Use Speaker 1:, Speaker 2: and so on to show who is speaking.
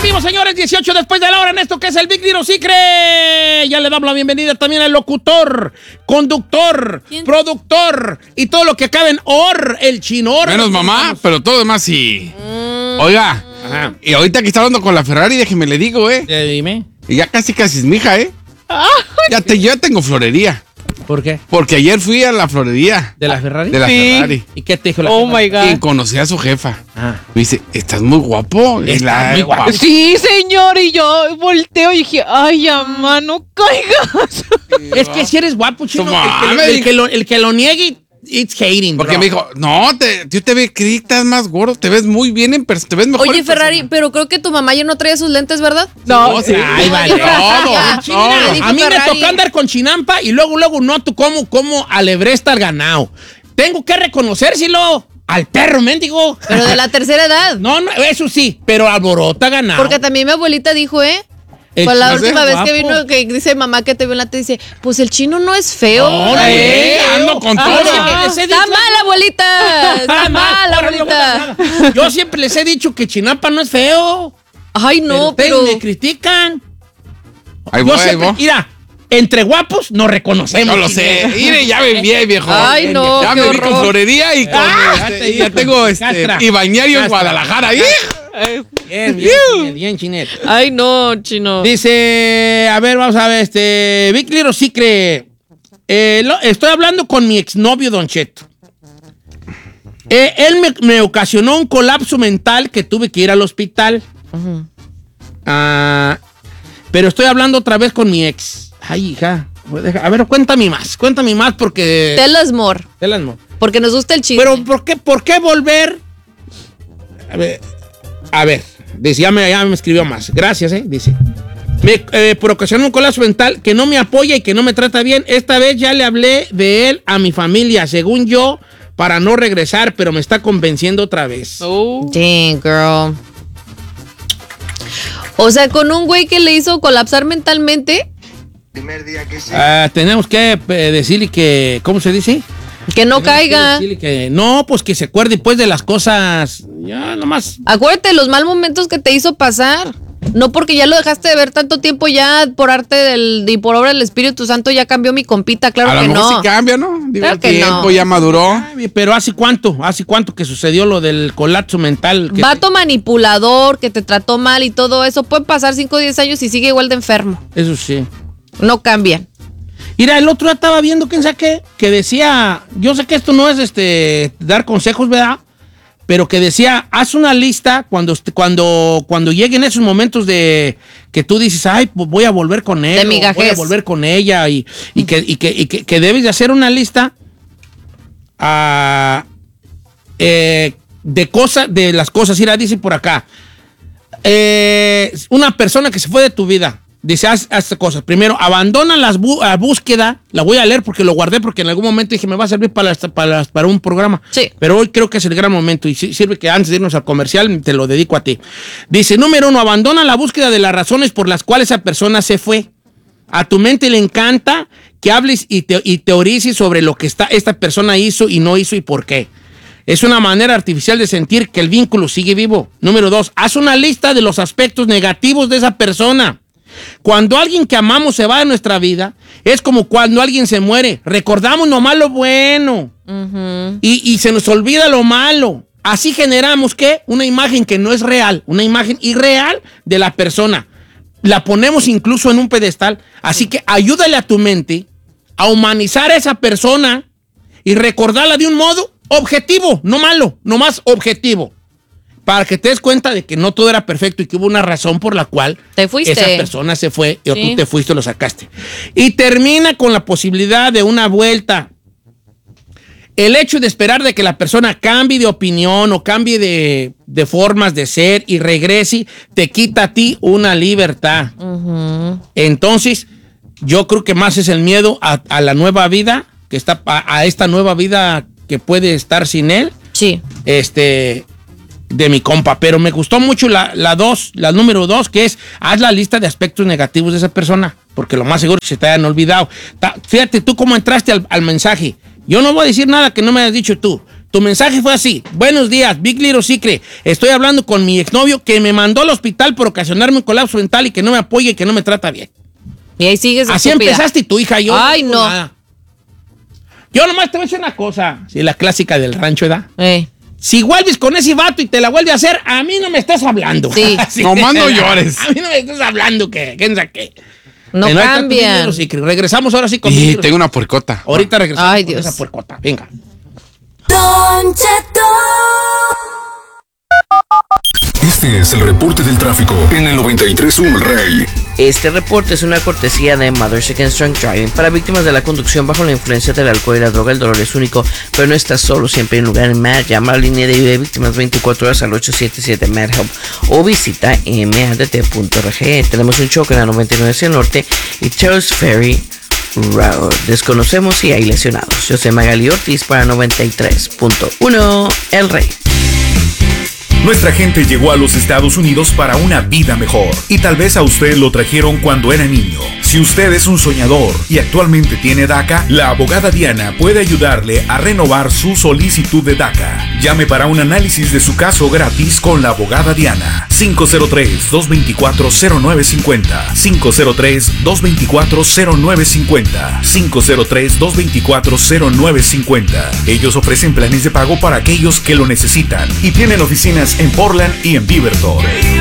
Speaker 1: Seguimos, señores, 18 después de la hora en esto que es el Big Little Secret. Ya le damos la bienvenida también al locutor, conductor, productor y todo lo que acabe en or, el chinor.
Speaker 2: Menos mamá, pero todo demás sí. Oiga, y ahorita que está hablando con la Ferrari, déjeme le digo,
Speaker 1: Dime.
Speaker 2: Y ya casi es mi hija, Ya tengo florería.
Speaker 1: ¿Por qué?
Speaker 2: Porque ayer fui a la florería.
Speaker 1: ¿De la Ferrari?
Speaker 2: De la Ferrari.
Speaker 1: ¿Y qué te dijo la
Speaker 3: Oh
Speaker 1: jefa?
Speaker 3: my God.
Speaker 2: Y conocí a su jefa. Me dice, estás muy guapo.
Speaker 1: Estás muy guapo.
Speaker 3: Sí, señor, y yo volteo y dije, ay, mamá, no caigas.
Speaker 1: Es que si eres guapo, chino,
Speaker 2: No mames.
Speaker 1: el que lo niegue, it's hating,
Speaker 2: Porque
Speaker 1: bro.
Speaker 2: me dijo, no, yo te veo que estás más gordo, te ves muy bien en persona, te ves mejor.
Speaker 4: Oye,
Speaker 2: en
Speaker 4: Ferrari,
Speaker 2: persona.
Speaker 4: pero creo que tu mamá ya no traía sus lentes, ¿verdad?
Speaker 3: No,
Speaker 2: Sí.
Speaker 1: Ay, vale.
Speaker 2: Todo.
Speaker 1: A mí me tocó andar con chinampa y luego noto cómo alebresta al ganado. Tengo que reconocérselo al perro, mendigo.
Speaker 4: Pero de la tercera edad.
Speaker 1: No, eso sí, pero alborota ganado.
Speaker 4: Porque también mi abuelita dijo,
Speaker 1: El
Speaker 4: fue la
Speaker 1: chino
Speaker 4: última
Speaker 1: es
Speaker 4: vez
Speaker 1: guapo.
Speaker 4: que vino, que dice mamá que te vio en la tele, dice, pues el chino no es feo.
Speaker 1: No,
Speaker 2: ando con todo.
Speaker 4: Está mal, abuelita. Está mal, abuelita.
Speaker 1: Yo siempre les he dicho que chinampa no es feo.
Speaker 4: Ay, no, pero...
Speaker 1: Me critican.
Speaker 2: Ahí
Speaker 1: Yo
Speaker 2: voy, ahí
Speaker 1: siempre,
Speaker 2: voy.
Speaker 1: mira, entre guapos nos reconocemos.
Speaker 2: No lo sé. Mire, ya me envié, viejo.
Speaker 4: Ay, no,
Speaker 2: Ya
Speaker 4: qué
Speaker 2: me vi con
Speaker 4: horror.
Speaker 2: florería y con ya tengo
Speaker 1: Castra.
Speaker 2: y bañario en
Speaker 1: Castra.
Speaker 2: Guadalajara.
Speaker 1: Bien, Chinet.
Speaker 4: Ay, no, chino.
Speaker 1: Dice, a ver, vamos a ver, Big Little Secret. Estoy hablando con mi exnovio, Don Cheto. Él me ocasionó un colapso mental que tuve que ir al hospital. Pero estoy hablando otra vez con mi ex. Ay, hija. A ver, cuéntame más porque...
Speaker 4: Tell us more,
Speaker 1: Tell us more.
Speaker 4: porque nos gusta el chisme.
Speaker 1: Pero, ¿por qué volver? A ver, dice, ya me escribió más. Gracias, dice. Por ocasionar un colapso mental que no me apoya y que no me trata bien. Esta vez ya le hablé de él a mi familia, según yo, para no regresar, pero me está convenciendo otra vez.
Speaker 4: Dang, girl. O sea, con un güey que le hizo colapsar mentalmente,
Speaker 1: Tenemos que decirle que, ¿cómo se dice?
Speaker 4: que no
Speaker 1: Tenemos
Speaker 4: caiga.
Speaker 1: que decirle que no, pues que se acuerde pues de las cosas, ya nomás.
Speaker 4: Acuérdate de los mal momentos que te hizo pasar. No porque ya lo dejaste de ver tanto tiempo, ya por arte y por obra del Espíritu Santo ya cambió mi compita, claro
Speaker 2: A lo
Speaker 4: que
Speaker 2: mejor
Speaker 4: no.
Speaker 2: sí cambia, ¿no? Digo,
Speaker 4: Claro
Speaker 2: el
Speaker 4: que
Speaker 2: tiempo
Speaker 4: no.
Speaker 2: ya maduró.
Speaker 1: Ay, pero ¿hace cuánto que sucedió lo del colapso mental?
Speaker 4: Vato manipulador, que te trató mal y todo eso. Pueden pasar 5 o 10 años y sigue igual de enfermo.
Speaker 1: Eso sí.
Speaker 4: No cambian.
Speaker 1: Mira, el otro día estaba viendo, quién sabe qué, que decía, yo sé que esto no es dar consejos, ¿verdad? Pero que decía, haz una lista cuando lleguen esos momentos de que tú dices, ay, pues voy a volver con él,
Speaker 4: De
Speaker 1: o voy
Speaker 4: migajez.
Speaker 1: a volver con ella, y que debes de hacer una lista de las cosas. Mira, dice por acá, una persona que se fue de tu vida. Dice, haz cosas. Primero, abandona la búsqueda. La voy a leer porque lo guardé, porque en algún momento dije, me va a servir para un programa.
Speaker 4: Sí.
Speaker 1: Pero hoy creo que es el gran momento y sirve que antes de irnos al comercial te lo dedico a ti. Dice, número 1, abandona la búsqueda de las razones por las cuales esa persona se fue. A tu mente le encanta que hables y teorices sobre lo que esta persona hizo y no hizo y por qué. Es una manera artificial de sentir que el vínculo sigue vivo. Número 2, haz una lista de los aspectos negativos de esa persona. Cuando alguien que amamos se va de nuestra vida, es como cuando alguien se muere. Recordamos nomás lo bueno y se nos olvida lo malo. Así generamos, ¿qué? Una imagen que no es real, una imagen irreal de la persona. La ponemos incluso en un pedestal. Así que ayúdale a tu mente a humanizar a esa persona y recordarla de un modo objetivo, no malo, nomás objetivo. Para que te des cuenta de que no todo era perfecto y que hubo una razón por la cual
Speaker 4: Te fuiste.
Speaker 1: esa persona se fue y
Speaker 4: Sí.
Speaker 1: tú te fuiste y lo sacaste. Y termina con la posibilidad de una vuelta. El hecho de esperar de que la persona cambie de opinión o cambie de formas de ser y regrese, te quita a ti una libertad. Entonces, yo creo que más es el miedo a la nueva vida, que está a esta nueva vida que puede estar sin él.
Speaker 4: Sí.
Speaker 1: De mi compa, pero me gustó mucho la número 2, que es haz la lista de aspectos negativos de esa persona, porque lo más seguro es que se te hayan olvidado. Fíjate tú cómo entraste al mensaje. Yo no voy a decir nada que no me hayas dicho tú. Tu mensaje fue así: buenos días, Big Little Secret. Estoy hablando con mi exnovio que me mandó al hospital por ocasionarme un colapso mental y que no me apoya y que no me trata bien.
Speaker 4: Y ahí sigues
Speaker 1: Así
Speaker 4: estúpida.
Speaker 1: empezaste tu hija y yo.
Speaker 4: Ay, no.
Speaker 1: Nada. Yo nomás te voy a decir una cosa. Sí, la clásica del rancho, ¿verdad? Si vuelves con ese vato y te la vuelve a hacer, a mí no me estés hablando.
Speaker 4: Sí.
Speaker 2: Nomás no llores.
Speaker 1: A mí no me estés hablando que quién sabe qué.
Speaker 4: No
Speaker 1: Que hay
Speaker 4: cambian.
Speaker 1: tantos libros, y regresamos ahora sí con
Speaker 2: Y
Speaker 1: libros.
Speaker 2: tengo una puercota.
Speaker 1: Ahorita regresamos
Speaker 4: Ay,
Speaker 1: con
Speaker 4: Dios.
Speaker 1: esa puercota. Venga.
Speaker 5: Don Cheto.
Speaker 6: Este es el reporte del tráfico en el 93.1 El Rey.
Speaker 7: Este reporte es una cortesía de Mothers Against Drunk Driving. Para víctimas de la conducción bajo la influencia del alcohol y la droga, el dolor es único, pero no estás solo. Siempre hay un lugar en MAD. Llama a la línea de víctimas 24 horas al 877-MAD-HELP o visita madt.org. Tenemos un choque en la 99 hacia el norte y Charles Ferry Road. Desconocemos si hay lesionados. Yo soy Magali Ortiz para 93.1 El Rey.
Speaker 8: Nuestra gente llegó a los Estados Unidos para una vida mejor y tal vez a usted lo trajeron cuando era niño. Si usted es un soñador y actualmente tiene DACA, la abogada Diana puede ayudarle a renovar su solicitud de DACA. Llame para un análisis de su caso gratis con la abogada Diana. 503-224-0950. 503-224-0950. 503-224-0950. Ellos ofrecen planes de pago para aquellos que lo necesitan y tienen oficinas en Portland y en Beaverton.